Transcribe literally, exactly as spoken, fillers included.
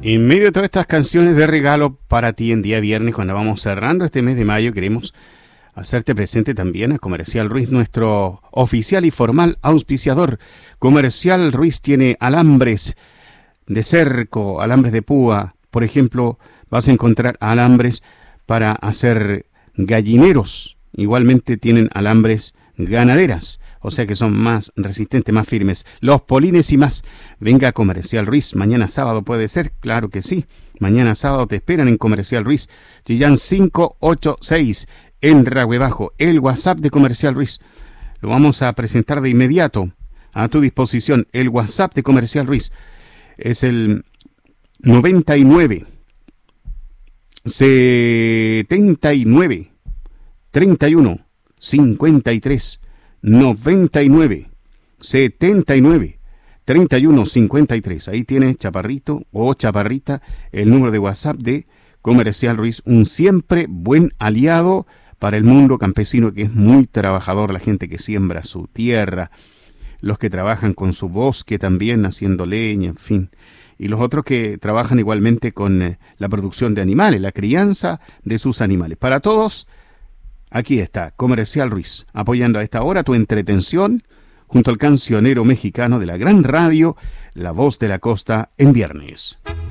En medio de todas estas canciones de regalo para ti en día viernes, cuando vamos cerrando este mes de mayo, queremos hacerte presente también a Comercial Ruiz, nuestro oficial y formal auspiciador. Comercial Ruiz tiene alambres de cerco, alambres de púa. Por ejemplo, vas a encontrar alambres para hacer gallineros. Igualmente tienen alambres ganaderas, o sea que son más resistentes, más firmes. Los polines y más. Venga a Comercial Ruiz. Mañana sábado puede ser, claro que sí. Mañana sábado te esperan en Comercial Ruiz. Chillán cinco ocho seis. En Rahuebajo, el WhatsApp de Comercial Ruiz. Lo vamos a presentar de inmediato a tu disposición. El WhatsApp de Comercial Ruiz es el noventa y nueve setenta y nueve treinta y uno cincuenta y tres. noventa y nueve setenta y nueve treinta y uno cincuenta y tres. Ahí tienes, chaparrito o chaparrita, el número de WhatsApp de Comercial Ruiz, un siempre buen aliado para el mundo campesino, que es muy trabajador, la gente que siembra su tierra, los que trabajan con su bosque también, haciendo leña, en fin, y los otros que trabajan igualmente con eh, la producción de animales, la crianza de sus animales. Para todos, aquí está Comercial Ruiz, apoyando a esta hora tu entretención, junto al cancionero mexicano de la gran radio, La Voz de la Costa, en viernes.